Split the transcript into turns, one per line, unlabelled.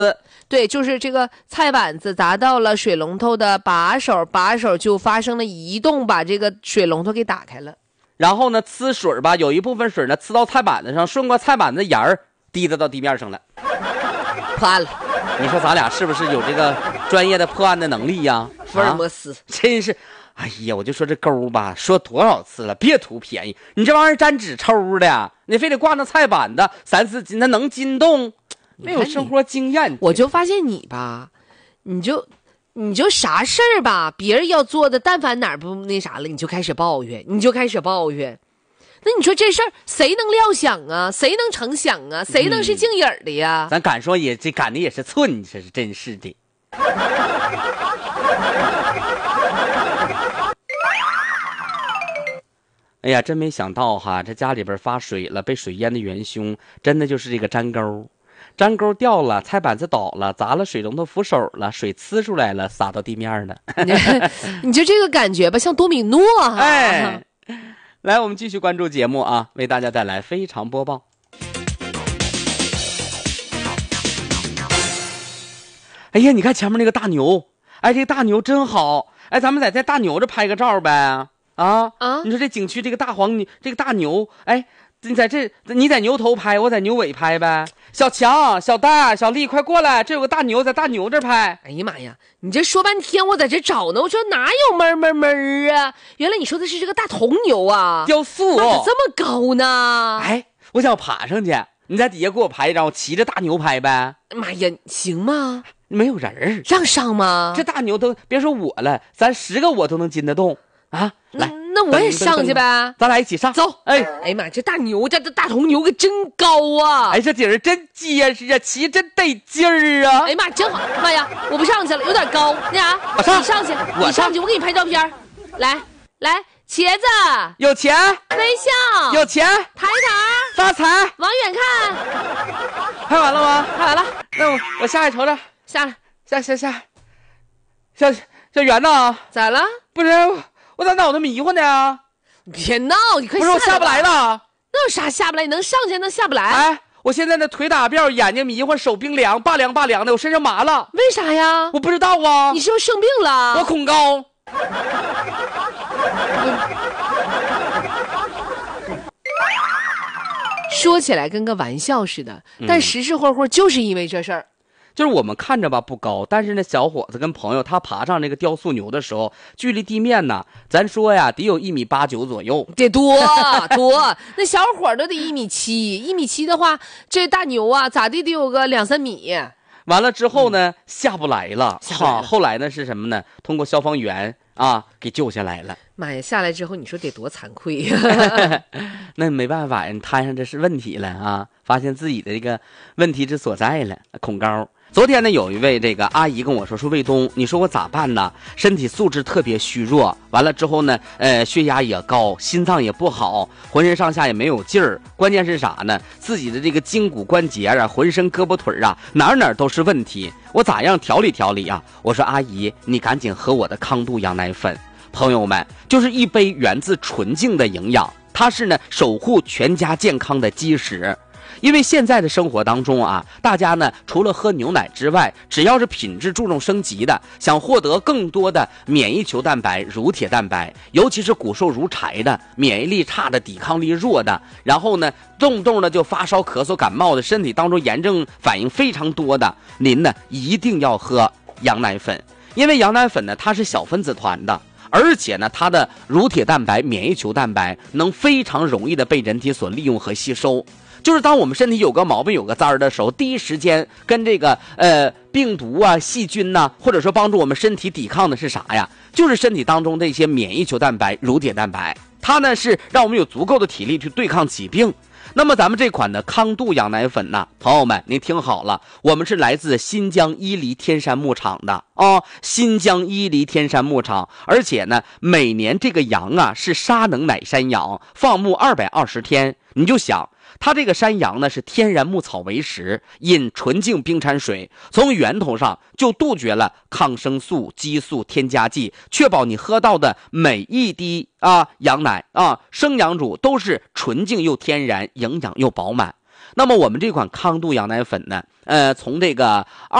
对，就是这个菜板子砸到了水龙头的把手，把手就发生了移动，把这个水龙头给打开了。
然后呢，呲水吧，有一部分水呢呲到菜板子上，顺过菜板子沿儿滴到地面上了，
破案了。
你说咱俩是不是有这个专业的破案的能力呀？
福尔摩斯，
真是，哎呀，我就说这钩吧，说多少次了，别图便宜，你这玩意儿粘纸抽的，你非得挂那菜板子3、4斤，它能筋动？没有生活经验，
我就发现你吧，你就啥事儿吧，别人要做的，但凡哪儿不那啥了，你就开始抱怨，那你说这事儿谁能料想啊？谁能成想啊？谁能是静影的呀？
咱敢说也这赶的也是寸，这是真是的。哎呀，真没想到哈，这家里边发水了，被水淹的元凶真的就是这个粘钩。粘钩掉了，菜板子倒了，砸了水龙头扶手了，水呲出来了，洒到地面了。
你就这个感觉吧，像多米诺啊！
哎，来，我们继续关注节目啊，为大家带来非常播报。哎呀，你看前面那个大牛，哎，这个大牛真好，哎，咱们在大牛这拍个照呗。你说这景区这个大黄牛，这个大牛，哎，你在牛头拍，我在牛尾拍呗。小强、小大、小丽，快过来，这有个大牛，在大牛这拍。
哎呀妈呀，你这说半天，我在这找呢，我说哪有门啊？原来你说的是这个大铜牛啊，
雕塑
咋这么高呢？
哎，我想爬上去，你在底下给我拍一张，我骑着大牛拍呗。
妈呀，行吗？
没有人儿，
让上吗？
这大牛都别说我了，咱10个我都能禁得动啊！来，
那我也上去呗，
咱俩一起上，
走！
哎
呀妈，这大牛，这大铜牛可真高啊！
哎，这顶儿真结实啊，骑真得劲儿啊！
哎呀妈，真好！妈呀，我不上去了，有点高。那啥，你上去，我给你拍照片。来，茄子，
有钱，
微笑，
有钱，
抬头，
发财，
往远看。
拍完了吗？
拍完了。
那我下去瞅瞅，
下来，
小圆呐，
咋了？
不是。我咋脑袋迷糊呢？
你别闹，你快
不是我下不来了。
那有啥下不来？你能上去，能下不来？
哎，我现在那腿打吊，眼睛迷糊，手冰凉，拔凉的，我身上麻了。
为啥呀？
我不知道啊。
你是不是生病了？
我恐高。
说起来跟个玩笑似的，但实实霍霍就是因为这事儿。
就是我们看着吧不高，但是那小伙子跟朋友他爬上那个雕塑牛的时候，距离地面呢，咱说呀得有1.89米左右，
得多那小伙都得1.7米，1.7米的话，这大牛啊咋地得有个2、3米。
完了之后呢，下不来了。后来呢是什么呢？通过消防员啊给救下来了。
妈呀，下来之后你说得多惭愧呀！
那没办法呀，你摊上这是问题了啊，发现自己的这个问题之所在了，恐高。昨天呢，有一位这个阿姨跟我说卫东，你说我咋办呢？身体素质特别虚弱，完了之后呢，血压也高，心脏也不好，浑身上下也没有劲儿。关键是啥呢？自己的这个筋骨关节啊，浑身胳膊腿啊，哪都是问题。我咋样调理调理啊？我说阿姨，你赶紧喝我的康度羊奶粉。朋友们，就是一杯源自纯净的营养，它是呢守护全家健康的基石。因为现在的生活当中啊，大家呢除了喝牛奶之外，只要是品质注重升级的，想获得更多的免疫球蛋白、乳铁蛋白，尤其是骨瘦如柴的、免疫力差的、抵抗力弱的，然后呢动不动的就发烧、咳嗽、感冒的，身体当中炎症反应非常多的，您呢一定要喝羊奶粉，因为羊奶粉呢它是小分子团的。而且呢，它的乳铁蛋白、免疫球蛋白能非常容易的被人体所利用和吸收。就是当我们身体有个毛病、有个灾儿的时候，第一时间跟这个病毒啊、细菌呐，或者说帮助我们身体抵抗的是啥呀？就是身体当中的一些免疫球蛋白、乳铁蛋白，它呢是让我们有足够的体力去对抗疾病。那么咱们这款的康度羊奶粉呢，朋友们您听好了，我们是来自新疆伊犁天山牧场的新疆伊犁天山牧场，而且呢每年这个羊啊是沙能奶山羊，放牧220天。你就想它这个山羊呢是天然牧草为食，饮纯净冰山水，从源头上就杜绝了抗生素、激素、添加剂，确保你喝到的每一滴羊奶生羊乳都是纯净又天然，营养又饱满。 那么我们这款康度羊奶粉呢，从这个